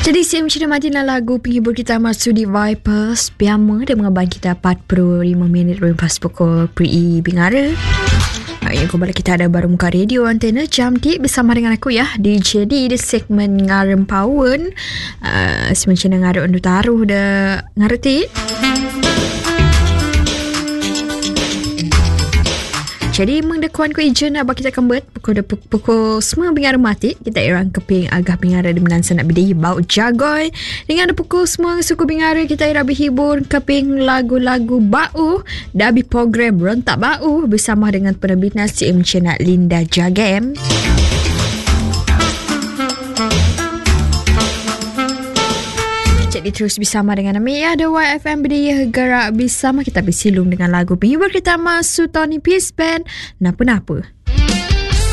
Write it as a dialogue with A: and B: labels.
A: Jadi siap macam matilah lagu penghibur kita Marsudi Vipers Piama dia mengaban kita 45 minit lepas pukul PE Bingara. Yang kembali kita ada baru muka radio antena jam di bersama dengan aku ya DJ di segmen ngarem pawen. Semacam ngarep undu taruh dah ngerti. Jadi mengdakuan ku ijen nak bagi kita kembali pukul semua bingar mati kita irang keping agah bingara di menansa nak bidai bau jagoy dengan pukul semua suku bingara kita irang berhibur keping lagu-lagu bau dabi program rentak bau bersama dengan penerbit nasi Cina Linda Jagem. Jadi terus bersama dengan kami ya The YFM Berdaya Gerak bersama kita bersilung dengan lagu penghibur kita Masuk Tony Peace Band Napa-napa.